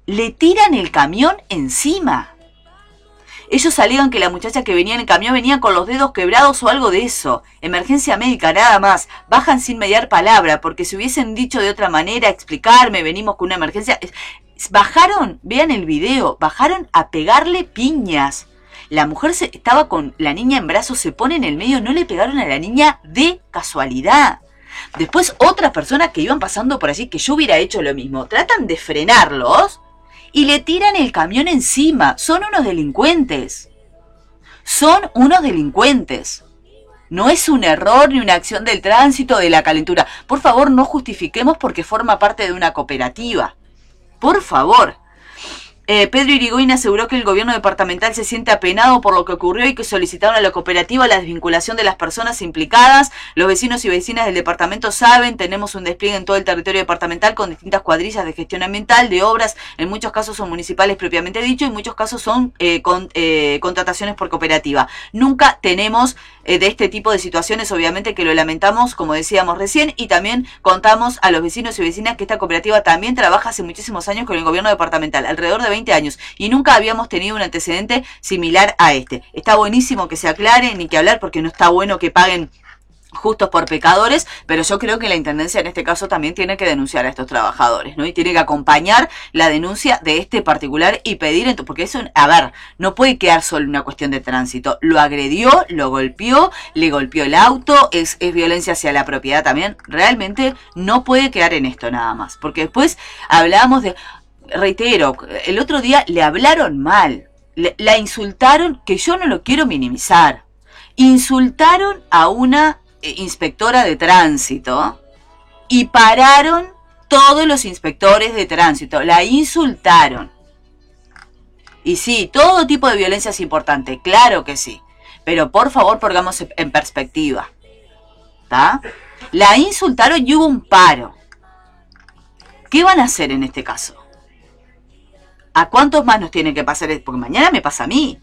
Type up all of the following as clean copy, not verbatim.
le tiran el camión encima. Ellos alegan que la muchacha que venía en el camión venía con los dedos quebrados o algo de eso. Emergencia médica, nada más. Bajan sin mediar palabra, porque si hubiesen dicho de otra manera, explicarme, venimos con una emergencia. Bajaron, vean el video, bajaron a pegarle piñas. La mujer estaba con la niña en brazos, se pone en el medio, no le pegaron a la niña de casualidad. Después otras personas que iban pasando por allí, que yo hubiera hecho lo mismo, tratan de frenarlos y le tiran el camión encima. Son unos delincuentes. Son unos delincuentes. No es un error ni una acción del tránsito, de la calentura. Por favor, no justifiquemos porque forma parte de una cooperativa. Por favor. Pedro Irigoyen aseguró que el gobierno departamental se siente apenado por lo que ocurrió y que solicitaron a la cooperativa la desvinculación de las personas implicadas. Los vecinos y vecinas del departamento saben, tenemos un despliegue en todo el territorio departamental con distintas cuadrillas de gestión ambiental, de obras, en muchos casos son municipales propiamente dicho, y en muchos casos son contrataciones por cooperativa. Nunca tenemos de este tipo de situaciones, obviamente que lo lamentamos, como decíamos recién, y también contamos a los vecinos y vecinas que esta cooperativa también trabaja hace muchísimos años con el gobierno departamental, alrededor de 20 años, y nunca habíamos tenido un antecedente similar a este. Está buenísimo que se aclare, ni que hablar, porque no está bueno que paguen justos por pecadores, pero yo creo que la Intendencia en este caso también tiene que denunciar a estos trabajadores, ¿no? Y tiene que acompañar la denuncia de este particular y pedir, porque eso, a ver, no puede quedar solo una cuestión de tránsito. Lo agredió, lo golpeó, le golpeó el auto, es violencia hacia la propiedad también. Realmente no puede quedar en esto nada más, porque después hablamos de, reitero, el otro día le hablaron mal, la insultaron, que yo no lo quiero minimizar. Insultaron a una inspectora de tránsito y pararon todos los inspectores de tránsito, la insultaron. Y sí, todo tipo de violencia es importante, claro que sí, pero por favor pongamos en perspectiva, ¿está? La insultaron y hubo un paro. ¿Qué van a hacer en este caso? ¿A cuántos más nos tiene que pasar? Porque mañana me pasa a mí.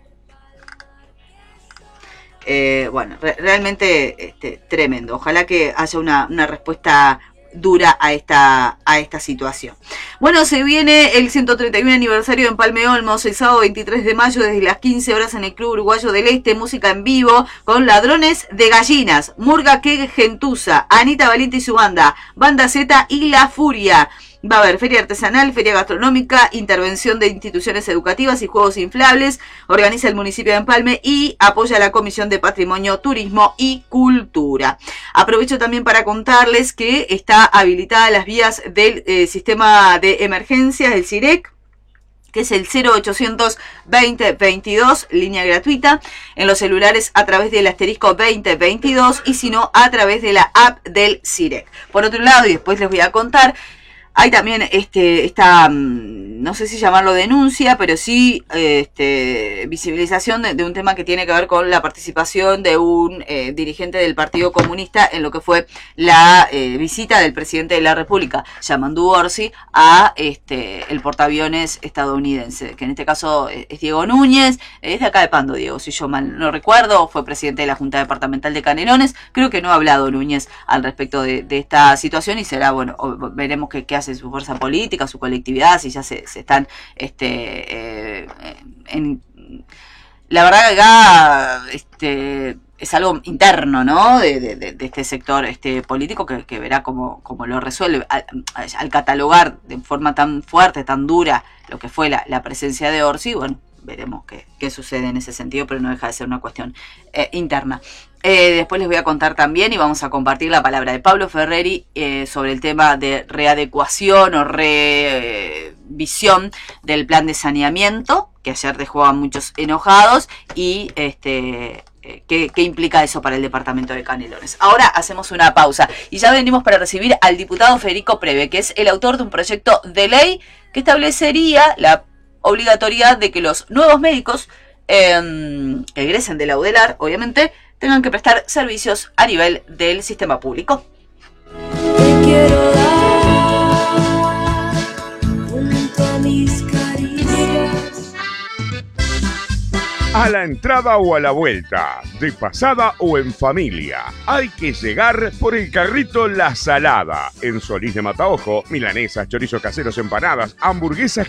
Bueno, realmente tremendo. Ojalá que haya una respuesta dura a esta situación. Bueno, se viene el 131 aniversario de Empalme Olmos, el sábado 23 de mayo desde las 15 horas en el Club Uruguayo del Este, música en vivo con Ladrones de Gallinas, Murga Que Gentuza, Anita Valiente y su banda, Banda Z y La Furia. Va a haber feria artesanal, feria gastronómica, intervención de instituciones educativas y juegos inflables. Organiza el municipio de Empalme y apoya la Comisión de Patrimonio, Turismo y Cultura. Aprovecho también para contarles que está habilitada las vías del sistema de emergencias, el CIREC, que es el 0800 2022, línea gratuita, en los celulares a través del asterisco 2022 y si no, a través de la app del CIREC. Por otro lado, y después les voy a contar, hay también esta, no sé si llamarlo denuncia, pero sí visibilización de un tema que tiene que ver con la participación de un dirigente del Partido Comunista en lo que fue la visita del presidente de la República, Yamandu Orsi, a el portaaviones estadounidense, que en este caso es Diego Núñez, es de acá de Pando, Diego, si yo mal no recuerdo, fue presidente de la Junta Departamental de Canelones. Creo que no ha hablado Núñez al respecto de esta situación y será, bueno, veremos qué hace su fuerza política, su colectividad, si ya se están la verdad que acá es algo interno, ¿no? de este sector político que verá cómo lo resuelve al catalogar de forma tan fuerte, tan dura lo que fue la presencia de Orsi. Bueno, veremos qué sucede en ese sentido, pero no deja de ser una cuestión interna. Después les voy a contar también y vamos a compartir la palabra de Pablo Ferreri sobre el tema de readecuación o revisión del plan de saneamiento, que ayer dejó a muchos enojados, y ¿qué implica eso para el departamento de Canelones? Ahora hacemos una pausa y ya venimos para recibir al diputado Federico Preve, que es el autor de un proyecto de ley que establecería la obligatoriedad de que los nuevos médicos que egresen de la UDELAR, obviamente, tengan que prestar servicios a nivel del sistema público. Te quiero dar junto a mis caricias. A la entrada o a la vuelta, de pasada o en familia, hay que llegar por el carrito La Salada. En Solís de Mataojo, milanesas, chorizos caseros, empanadas, hamburguesas